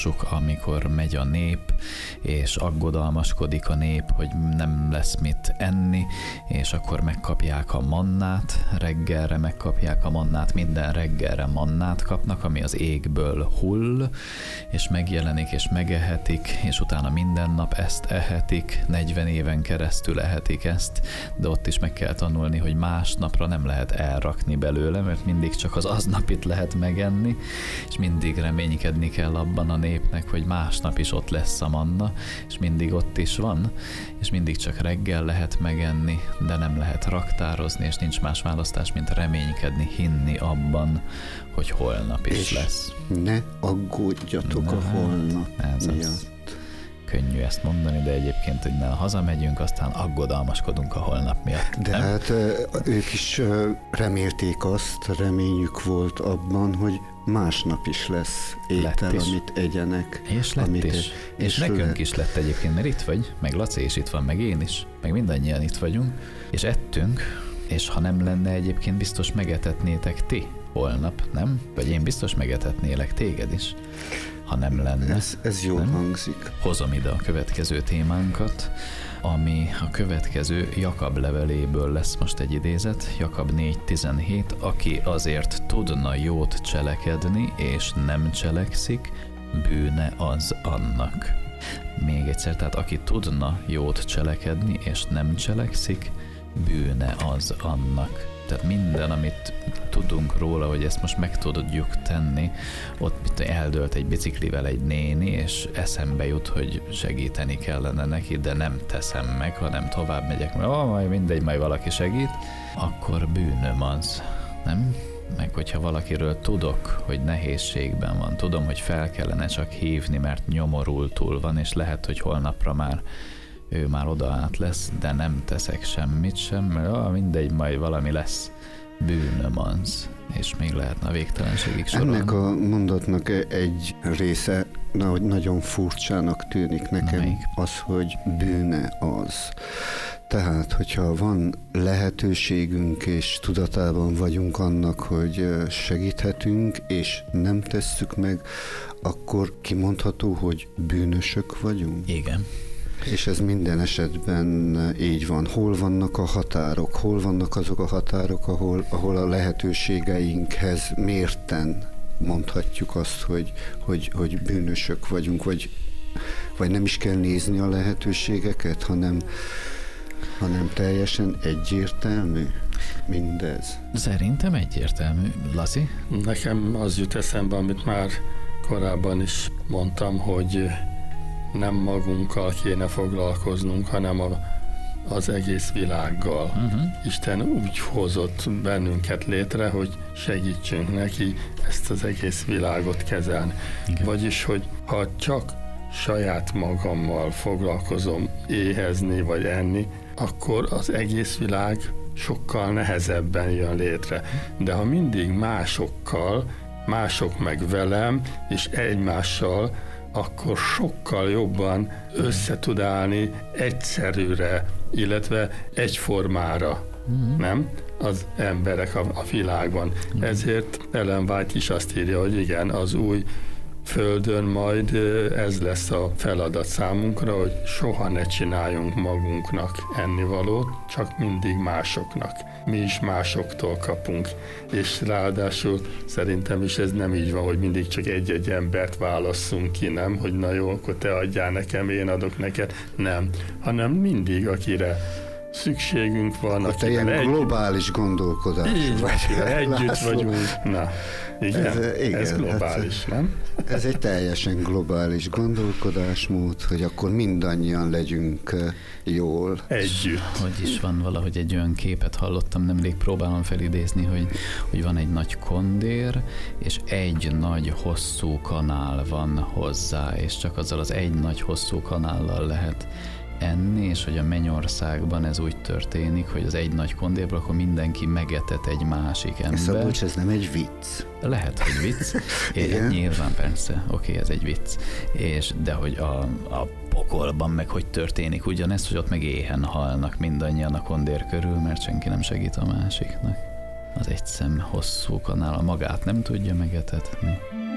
olvassuk, amikor megy a nép, és aggodalmaskodik a nép, hogy nem lesz mit enni, és akkor megkapják a mannát, reggelre megkapják a mannát, minden reggelre mannát kapnak, ami az égből hull, és megjelenik, és megehetik, és utána minden nap ezt ehetik, 40 éven keresztül ehetik ezt, de ott is meg kell tanulni, hogy másnapra nem lehet elrakni belőle, mert mindig csak az aznapit lehet megenni, és mindig reménykedni kell abban a népnek, hogy másnap is ott lesz a manna, és mindig ott is van, és mindig csak reggel lehet megenni, de nem lehet raktározni, és nincs más választás, mint reménykedni, hinni abban, hogy holnap is és lesz. Ne aggódjatok a holnap miatt. Könnyű ezt mondani, de egyébként, hogy hazamegyünk, aztán aggodalmaskodunk a holnap miatt. De nem? Hát ők is remélték azt, reményük volt abban, hogy másnap is lesz étel, amit egyenek. És lett is. És nekünk is lett egyébként, mert itt vagy, meg Laci is itt van, meg én is, meg mindannyian itt vagyunk, és ettünk, és ha nem lenne egyébként, biztos megetetnétek ti holnap, nem? Vagy én biztos megetetnélek téged is, ha nem lenne. Ez jól hangzik. Hozom ide a következő témánkat, ami a következő Jakab leveléből lesz most egy idézet, Jakab 4.17, aki azért tudna jót cselekedni, és nem cselekszik, bűne az annak. Még egyszer, tehát aki tudna jót cselekedni, és nem cselekszik, bűne az annak. Tehát minden, amit tudunk róla, hogy ezt most meg tudjuk tenni, ott eldőlt egy biciklivel egy néni, és eszembe jut, hogy segíteni kellene neki, de nem teszem meg, hanem tovább megyek, mert majd mindegy, majd valaki segít, akkor bűnöm az, nem? Meg hogyha valakiről tudok, hogy nehézségben van, tudom, hogy fel kellene csak hívni, mert nyomorultul van, és lehet, hogy holnapra már ő már oda át lesz, de nem teszek semmit sem, mert mindegy, majd valami lesz, bűnöm az. És még lehetne a végtelenségig sorolni. Ennek a mondatnak egy része nagyon furcsának tűnik nekem, az, hogy bűne az. Tehát, hogyha van lehetőségünk, és tudatában vagyunk annak, hogy segíthetünk, és nem tesszük meg, akkor kimondható, hogy bűnösök vagyunk? Igen. És ez minden esetben így van. Hol vannak a határok? Hol vannak azok a határok, ahol a lehetőségeinkhez mérten mondhatjuk azt, hogy bűnösök vagyunk, vagy nem is kell nézni a lehetőségeket, hanem teljesen egyértelmű mindez? Szerintem egyértelmű. Laci? Nekem az jut eszembe, amit már korábban is mondtam, hogy nem magunkkal kéne foglalkoznunk, hanem az egész világgal. Isten úgy hozott bennünket létre, hogy segítsünk neki ezt az egész világot kezelni. Igen. Vagyis, hogy ha csak saját magammal foglalkozom éhezni vagy enni, akkor az egész világ sokkal nehezebben jön létre. De ha mindig másokkal, mások meg velem, és egymással, akkor sokkal jobban össze tud állni egyszerűre, illetve egyformára, nem? Az emberek a világban. Ezért Ellen White is azt írja, hogy igen, az új földön majd ez lesz a feladat számunkra, hogy soha ne csináljunk magunknak ennivalót, csak mindig másoknak. Mi is másoktól kapunk. És ráadásul szerintem is ez nem így van, hogy mindig csak egy-egy embert válasszunk ki, nem? Hogy na jó, akkor te adjál nekem, én adok neked. Nem. Hanem mindig, akire szükségünk van. Te ilyen globális gondolkodás. Így, együtt vagyunk. Na, igen, ez globális, nem? Ez egy teljesen globális gondolkodásmód, hogy akkor mindannyian legyünk jól. Együtt. Hogy is van, valahogy egy olyan képet hallottam, nemrég próbálom felidézni, hogy van egy nagy kondér, és egy nagy hosszú kanál van hozzá, és csak azzal az egy nagy hosszú kanállal lehet enni, és hogy a Mennyországban ez úgy történik, hogy az egy nagy kondérből akkor mindenki megetet egy másik ember. Szabolcs, ez nem egy vicc. Lehet, hogy vicc. Nyilván persze, oké, ez egy vicc. De hogy a pokolban meg hogy történik ugyanezt, hogy ott meg éhen halnak mindannyian a kondér körül, mert senki nem segít a másiknak. Az egy szem hosszú kanál magát nem tudja megetetni.